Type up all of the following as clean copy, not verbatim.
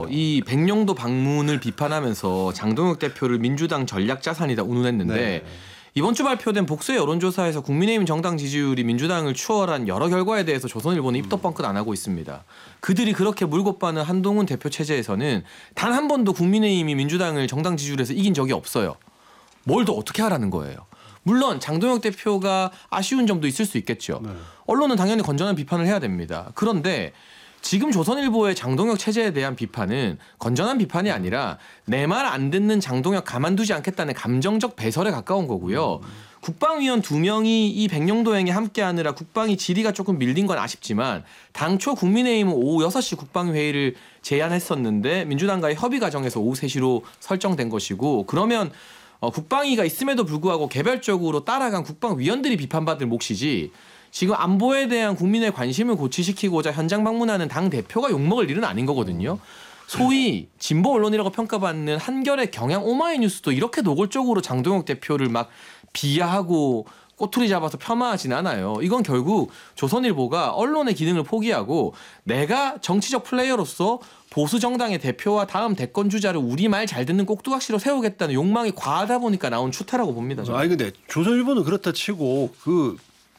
이 백령도 방문을 비판하면서 장동혁 대표를 민주당 전략 자산이다 운운했는데 네. 이번 주 발표된 복수의 여론조사에서 국민의힘 정당 지지율이 민주당을 추월한 여러 결과에 대해서 조선일보는 입도 뻥끗 안 하고 있습니다. 그들이 그렇게 물고 빠는 한동훈 대표 체제에서는 단 한 번도 국민의힘이 민주당을 정당 지지율에서 이긴 적이 없어요. 뭘 더 어떻게 하라는 거예요. 물론 장동혁 대표가 아쉬운 점도 있을 수 있겠죠. 네. 언론은 당연히 건전한 비판을 해야 됩니다. 그런데 지금 조선일보의 장동혁 체제에 대한 비판은 건전한 비판이 아니라 내 말 안 듣는 장동혁 가만두지 않겠다는 감정적 배설에 가까운 거고요. 국방위원 2명이 이 백령도행에 함께하느라 국방위 질의가 조금 밀린 건 아쉽지만 당초 국민의힘은 오후 6시 국방위 회의를 제안했었는데 민주당과의 협의 과정에서 오후 3시로 설정된 것이고 그러면 국방위가 있음에도 불구하고 개별적으로 따라간 국방위원들이 비판받을 몫이지 지금 안보에 대한 국민의 관심을 고취시키고자 현장 방문하는 당 대표가 욕먹을 일은 아닌 거거든요. 소위 진보 언론이라고 평가받는 한겨레 경향 오마이뉴스도 이렇게 노골적으로 장동혁 대표를 막 비하하고 꼬투리 잡아서 폄하하진 않아요. 이건 결국 조선일보가 언론의 기능을 포기하고 내가 정치적 플레이어로서 보수 정당의 대표와 다음 대권 주자를 우리 말 잘 듣는 꼭두각시로 세우겠다는 욕망이 과하다 보니까 나온 추태라고 봅니다. 저는. 아니 근데 조선일보는 그렇다 치고 그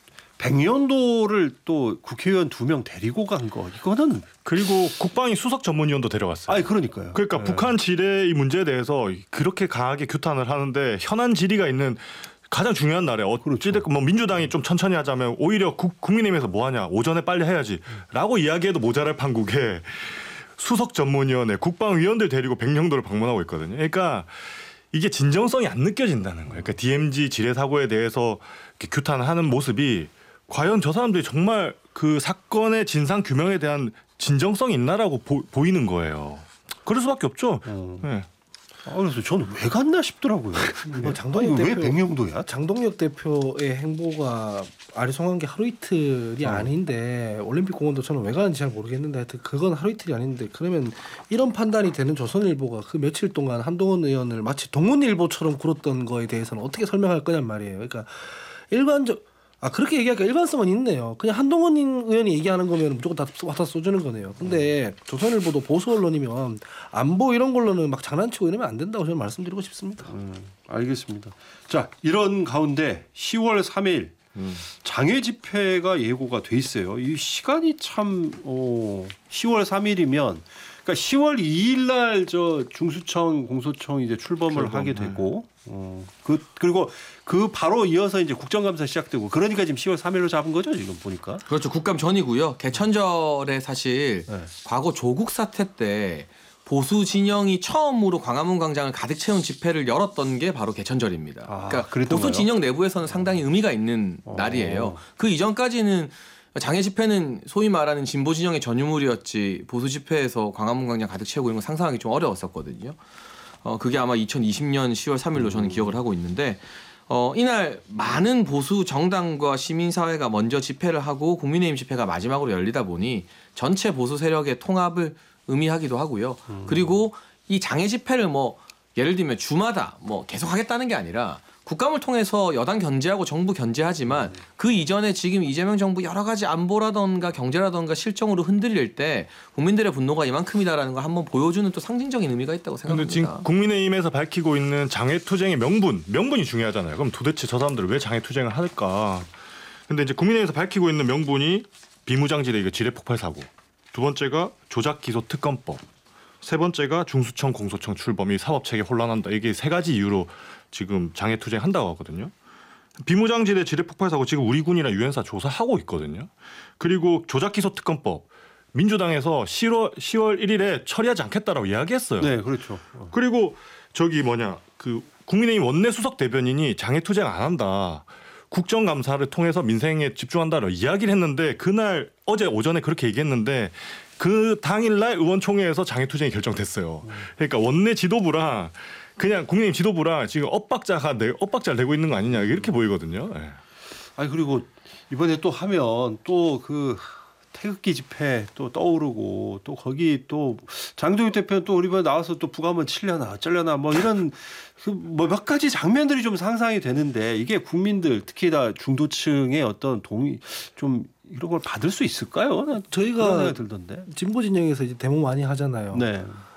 백년도를 또 국회의원 2명 데리고 간 거 이거는 그리고 국방위 수석 전문위원도 데려갔어요. 아니 그러니까요. 그러니까 네. 북한 지뢰 이 문제에 대해서 그렇게 강하게 규탄을 하는데 현안 질의가 있는 가장 중요한 날에 어찌됐건 뭐 민주당이 좀 천천히 하자면 오히려 국민의힘에서 뭐하냐 오전에 빨리 해야지라고 이야기해도 모자랄 판국에 수석 전문위원회 국방위원들 데리고 백령도를 방문하고 있거든요. 그러니까 이게 진정성이 안 느껴진다는 거예요. 그러니까 DMZ 지뢰 사고에 대해서 이렇게 규탄을 하는 모습이 과연 저 사람들이 정말 그 사건의 진상 규명에 대한 진정성이 있나라고 보이는 거예요. 그럴 수밖에 없죠. 네. 그래서 저는 왜 갔나 싶더라고요. 장동혁 왜 대표 백령도야? 장동혁 대표의 행보가 아리송한 게 하루 이틀이 아닌데 올림픽 공원도 저는 왜 가는지 잘 모르겠는데 하여튼 그건 하루 이틀이 아닌데 그러면 이런 판단이 되는 조선일보가 그 며칠 동안 한동훈 의원을 마치 동문일보처럼 굴었던 거에 대해서는 어떻게 설명할 거냔 말이에요. 그러니까 그렇게 얘기하니까 일관성은 있네요. 그냥 한동훈 의원이 얘기하는 거면 무조건 다 갖다 써주는 거네요. 근데 조선일보도 보수 언론이면 안보 이런 걸로는 막 장난치고 이러면 안 된다고 저는 말씀드리고 싶습니다. 알겠습니다. 자, 이런 가운데 10월 3일 장외 집회가 예고가 돼 있어요. 이 시간이 참 10월 3일이면 그러니까 10월 2일 날 저 중수청 공소청 이제 출범을 하게 되고 그리고 그 바로 이어서 이제 국정감사 시작되고 그러니까 지금 10월 3일로 잡은 거죠 지금 보니까. 그렇죠. 국감 전이고요. 개천절에 사실 네. 과거 조국 사태 때 보수 진영이 처음으로 광화문 광장을 가득 채운 집회를 열었던 게 바로 개천절입니다. 그러니까 보수 진영 내부에서는 상당히 의미가 있는 날이에요. 그 이전까지는 장애 집회는 소위 말하는 진보 진영의 전유물이었지 보수 집회에서 광화문 광장 가득 채우고 이런 거 상상하기 좀 어려웠었거든요. 그게 아마 2020년 10월 3일로 저는 기억을 하고 있는데 이날 많은 보수 정당과 시민사회가 먼저 집회를 하고 국민의힘 집회가 마지막으로 열리다 보니 전체 보수 세력의 통합을 의미하기도 하고요. 그리고 이 장애 집회를 뭐 예를 들면 주마다 뭐 계속 하겠다는 게 아니라 국감을 통해서 여당 견제하고 정부 견제하지만 그 이전에 지금 이재명 정부 여러 가지 안보라던가 경제라던가 실정으로 흔들릴 때 국민들의 분노가 이만큼이다라는 걸 한번 보여주는 또 상징적인 의미가 있다고 생각합니다. 그런데 지금 국민의힘에서 밝히고 있는 장애투쟁의 명분이 중요하잖아요. 그럼 도대체 저 사람들은 왜 장애투쟁을 할까? 근데 이제 국민의힘에서 밝히고 있는 명분이 비무장지대 지뢰폭발 사고, 두 번째가 조작기소 특검법, 세 번째가 중수청 공소청 출범이 사법체계 혼란한다. 이게 세 가지 이유로 지금 장애투쟁 한다고 하거든요. 비무장지대 지뢰폭발 사고 지금 우리 군이나 유엔사 조사하고 있거든요. 그리고 조작기소 특검법 민주당에서 10월 1일에 처리하지 않겠다라고 이야기했어요. 네, 그렇죠. 그리고 그 국민의힘 원내 수석 대변인이 장애투쟁 안 한다. 국정감사를 통해서 민생에 집중한다라고 이야기를 했는데 그날 어제 오전에 그렇게 얘기했는데 그 당일날 의원총회에서 장애투쟁이 결정됐어요. 그러니까 원내 지도부랑 그냥 국민의힘 지도부랑 지금 엇박자를 내고 있는 거 아니냐 이렇게 보이거든요. 네. 아니 그리고 이번에 또 하면 또 그 태극기 집회 또 떠오르고 또 거기 또 장동혁 대표는 또 우리 이번에 나와서 또 북 한번 칠려나 어쩌려나 뭐 이런 뭐 몇 가지 장면들이 좀 상상이 되는데 이게 국민들 특히 다 중도층의 어떤 동의 좀 이런 걸 받을 수 있을까요? 저희가 들던데. 진보 진영에서 이제 데모 많이 하잖아요. 네.